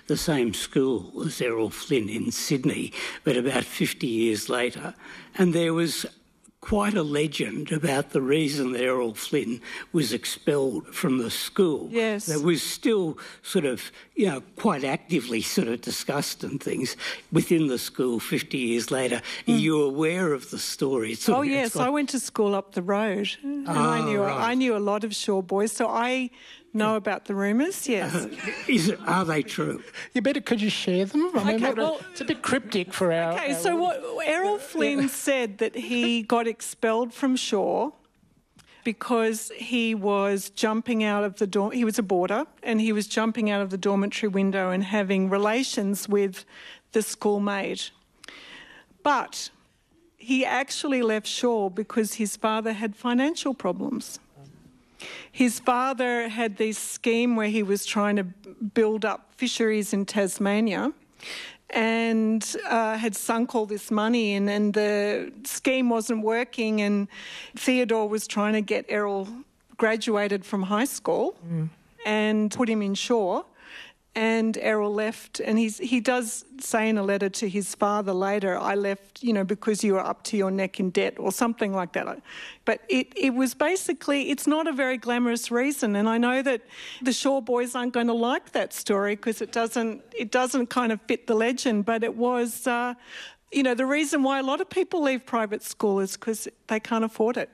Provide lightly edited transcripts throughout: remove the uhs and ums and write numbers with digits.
the same school as Errol Flynn in Sydney, but about 50 years later. And there was quite a legend about the reason that Errol Flynn was expelled from the school. Yes. That was still sort of, quite actively sort of discussed and things within the school 50 years later. Are you aware of the story? Yes, I went to school up the road. And I knew a lot of Shaw boys, so I know about the rumours, yes. Are they true? Could you share them? It's a bit cryptic for our... Okay, so what Errol Flynn said that he got expelled from Shaw because he was jumping out of the he was a boarder, and he was jumping out of the dormitory window and having relations with the schoolmate. But he actually left Shaw because his father had financial problems. His father had this scheme where he was trying to build up fisheries in Tasmania and had sunk all this money in, and the scheme wasn't working, and Theodore was trying to get Errol graduated from high school and put him in Shaw. And Errol left, and he does say in a letter to his father later, I left, because you were up to your neck in debt or something like that. But it was basically, it's not a very glamorous reason, and I know that the Shaw boys aren't going to like that story because it doesn't kind of fit the legend, but it was, the reason why a lot of people leave private school is because they can't afford it.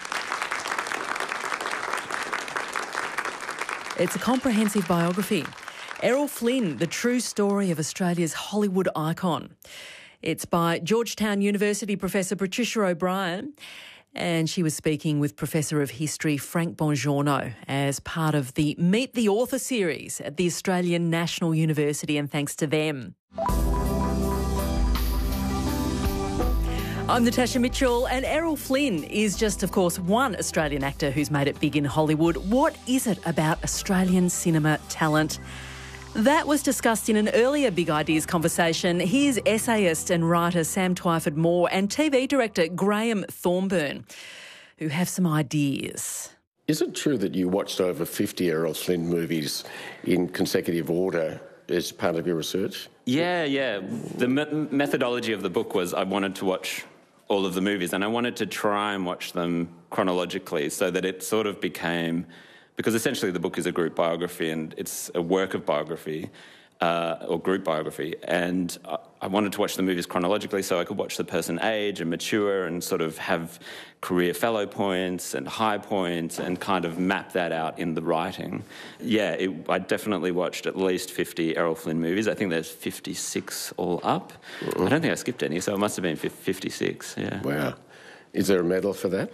It's a comprehensive biography. Errol Flynn, the true story of Australia's Hollywood icon. It's by Georgetown University Professor Patricia O'Brien, and she was speaking with Professor of History Frank Bongiorno as part of the Meet the Author series at the Australian National University, and thanks to them. I'm Natasha Mitchell, and Errol Flynn is just, of course, one Australian actor who's made it big in Hollywood. What is it about Australian cinema talent? That was discussed in an earlier Big Ideas conversation. Here's essayist and writer Sam Twyford Moore and TV director Graham Thornburn, who have some ideas. Is it true that you watched over 50 Errol Flynn movies in consecutive order as part of your research? Yeah. The methodology of the book was I wanted to watch all of the movies, and I wanted to try and watch them chronologically so that it sort of became... Because essentially the book is a group biography, and it's a work of biography, or group biography, and I wanted to watch the movies chronologically so I could watch the person age and mature and sort of have career fellow points and high points and kind of map that out in the writing. Yeah, I definitely watched at least 50 Errol Flynn movies. I think there's 56 all up. I don't think I skipped any, so it must have been 56, yeah. Wow. Is there a medal for that?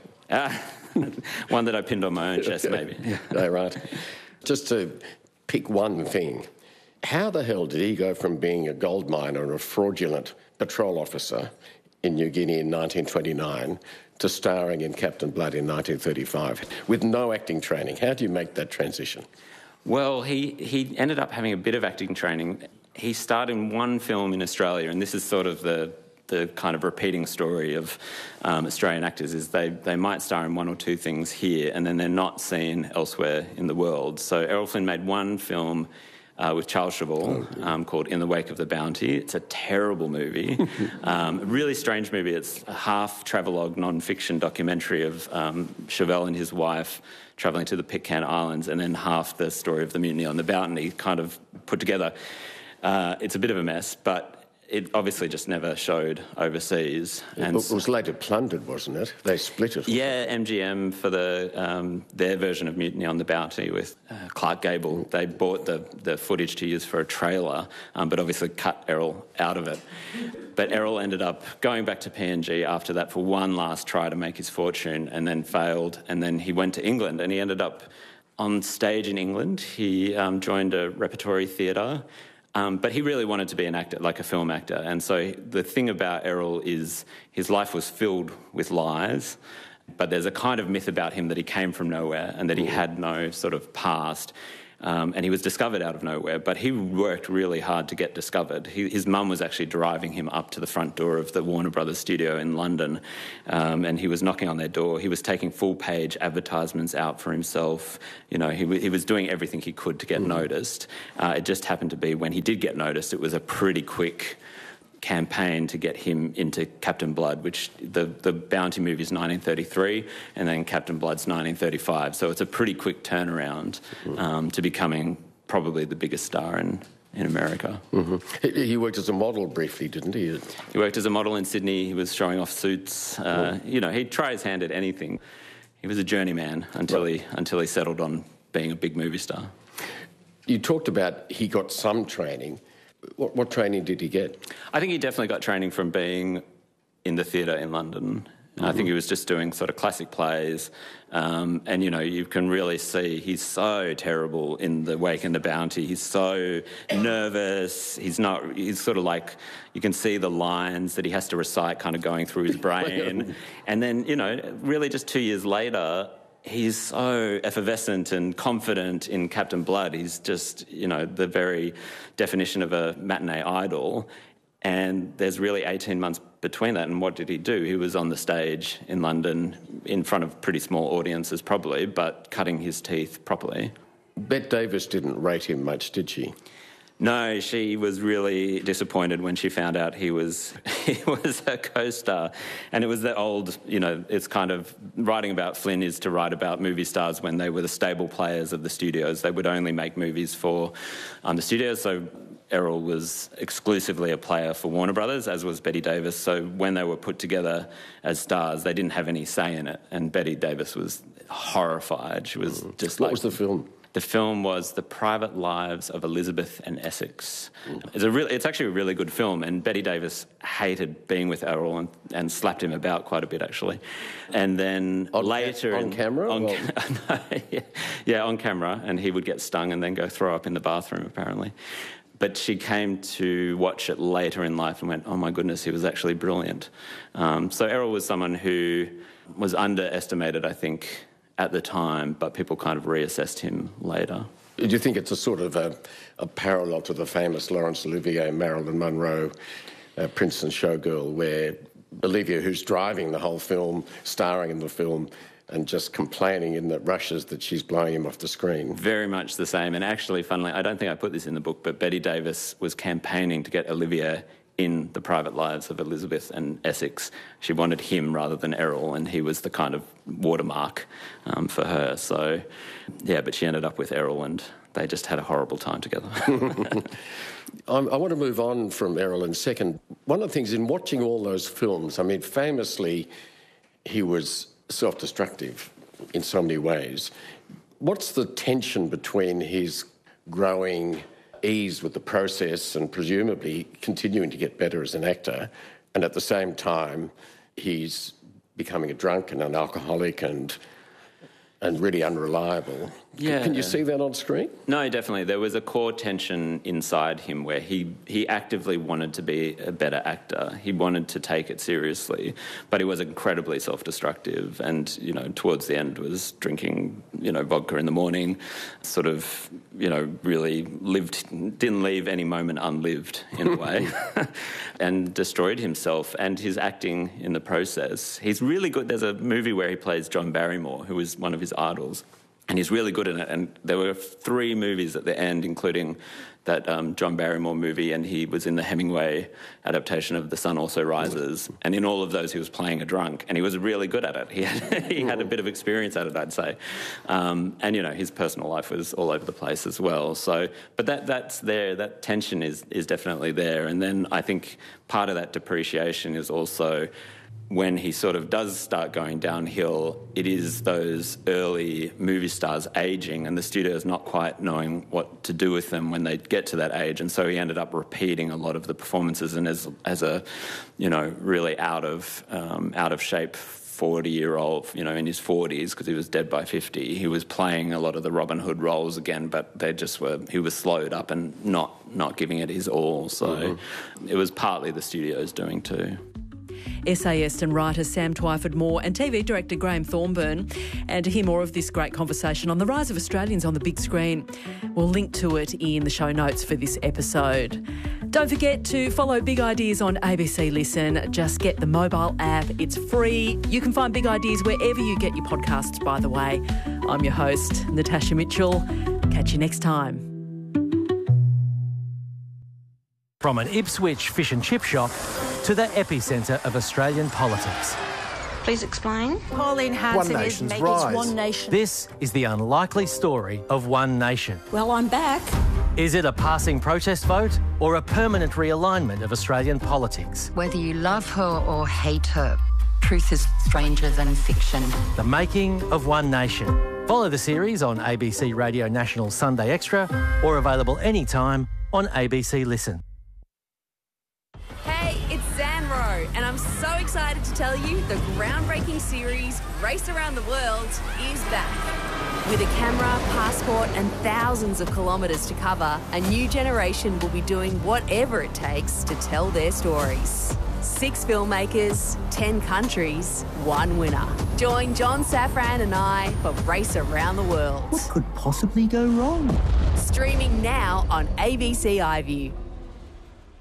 One that I pinned on my own chest, maybe. No, right. Just to pick one thing, how the hell did he go from being a gold miner and a fraudulent patrol officer in New Guinea in 1929 to starring in Captain Blood in 1935 with no acting training? How do you make that transition? Well, he ended up having a bit of acting training. He starred in one film in Australia, and this is sort of the kind of repeating story of Australian actors, is they might star in one or two things here and then they're not seen elsewhere in the world. So Errol Flynn made one film with Charles Chauvel called In the Wake of the Bounty. It's a terrible movie, a really strange movie. It's a half travelogue non-fiction documentary of Chauvel and his wife travelling to the Pitcairn Islands, and then half the story of the mutiny on the Bounty kind of put together. It's a bit of a mess, but it obviously just never showed overseas. And it was later plundered, wasn't it? They split it. Yeah, MGM for their version of Mutiny on the Bounty with Clark Gable. They bought the footage to use for a trailer, but obviously cut Errol out of it. But Errol ended up going back to PNG after that for one last try to make his fortune, and then failed. And then he went to England, and he ended up on stage in England. He joined a repertory theatre. But he really wanted to be an actor, like a film actor. And so the thing about Errol is his life was filled with lies, but there's a kind of myth about him that he came from nowhere and that he had no sort of past. and he was discovered out of nowhere, but he worked really hard to get discovered. His mum was actually driving him up to the front door of the Warner Brothers studio in London, and he was knocking on their door. He was taking full-page advertisements out for himself. You know, he was doing everything he could to get noticed. It just happened to be when he did get noticed, it was a pretty quick campaign to get him into Captain Blood, which the Bounty movie is 1933, and then Captain Blood's 1935. So it's a pretty quick turnaround to becoming probably the biggest star in America. He worked as a model briefly, didn't he? He worked as a model in Sydney. He was showing off suits. You know, he'd try his hand at anything. He was a journeyman until he settled on being a big movie star. You talked about he got some training. What training did he get? I think he definitely got training from being in the theatre in London. I think he was just doing sort of classic plays. And, you know, you can really see he's so terrible in The Wake and the Bounty. He's so nervous. He's sort of like, you can see the lines that he has to recite kind of going through his brain. And then, you know, really just 2 years later, he's so effervescent and confident in Captain Blood. He's just, you know, the very definition of a matinee idol. And there's really 18 months between that. And what did he do? He was on the stage in London in front of pretty small audiences probably, but cutting his teeth properly. Bette Davis didn't rate him much, did she? No, she was really disappointed when she found out he was her co-star. And it was the old, you know, it's kind of writing about Flynn is to write about movie stars when they were the stable players of the studios. They would only make movies for the studios. So Errol was exclusively a player for Warner Brothers, as was Bette Davis. So when they were put together as stars, they didn't have any say in it. And Bette Davis was horrified. She was just What was the film? The film was The Private Lives of Elizabeth and Essex. It's actually a really good film, and Bette Davis hated being with Errol and slapped him about quite a bit, actually. And then later... On camera? On camera, and he would get stung and then go throw up in the bathroom, apparently. But she came to watch it later in life and went, oh my goodness, he was actually brilliant. So Errol was someone who was underestimated, I think, at the time, but people kind of reassessed him later. Do you think it's a sort of a parallel to the famous Laurence Olivier, Marilyn Monroe, Princeton showgirl, where Olivia, who's driving the whole film, starring in the film, and just complaining in the rushes that she's blowing him off the screen? Very much the same. And actually, funnily, I don't think I put this in the book, but Bette Davis was campaigning to get Olivier in The Private Lives of Elizabeth and Essex. She wanted him rather than Errol, and he was the kind of watermark for her. So, yeah, but she ended up with Errol, and they just had a horrible time together. I want to move on from Errol in a second. One of the things in watching all those films, I mean, famously, he was self-destructive in so many ways. What's the tension between his growing ease with the process and presumably continuing to get better as an actor, and at the same time he's becoming a drunk and an alcoholic and really unreliable? Yeah. Can you see that on screen? No, definitely. There was a core tension inside him where he actively wanted to be a better actor. He wanted to take it seriously, but he was incredibly self-destructive and, you know, towards the end was drinking, you know, vodka in the morning, sort of, you know, really didn't leave any moment unlived in a way, and destroyed himself and his acting in the process. He's really good. There's a movie where he plays John Barrymore, who was one of his idols. And he's really good in it. And there were 3 movies at the end, including that John Barrymore movie, and he was in the Hemingway adaptation of The Sun Also Rises. And in all of those, he was playing a drunk, and he was really good at it. He had a bit of experience at it, I'd say. And, you know, his personal life was all over the place as well. So, but that's there. That tension is definitely there. And then I think part of that depreciation is also when he sort of does start going downhill, it is those early movie stars aging and the studio's not quite knowing what to do with them when they get to that age. And so he ended up repeating a lot of the performances, and as a, you know, really out of shape 40-year-old, you know, in his 40s, because he was dead by 50, he was playing a lot of the Robin Hood roles again, but he was slowed up and not giving it his all. So it was partly the studio's doing too. essayist and writer Sam Twyford-Moore and TV director Graham Thornburn. And to hear more of this great conversation on the rise of Australians on the big screen, we'll link to it in the show notes for this episode. Don't forget to follow Big Ideas on ABC Listen. Just get the mobile app. It's free. You can find Big Ideas wherever you get your podcasts, by the way. I'm your host, Natasha Mitchell. Catch you next time. From an Ipswich fish and chip shop to the epicentre of Australian politics. Please explain. Pauline Hanson is making One Nation. This is the unlikely story of One Nation. Well, I'm back. Is it a passing protest vote or a permanent realignment of Australian politics? Whether you love her or hate her, truth is stranger than fiction. The making of One Nation. Follow the series on ABC Radio National Sunday Extra or available anytime on ABC Listen. Hey, it's Zanro, and I'm so excited to tell you the groundbreaking series Race Around the World is back. With a camera, passport and thousands of kilometres to cover, a new generation will be doing whatever it takes to tell their stories. 6 filmmakers, 10 countries, 1 winner. Join John Safran and I for Race Around the World. What could possibly go wrong? Streaming now on ABC iView.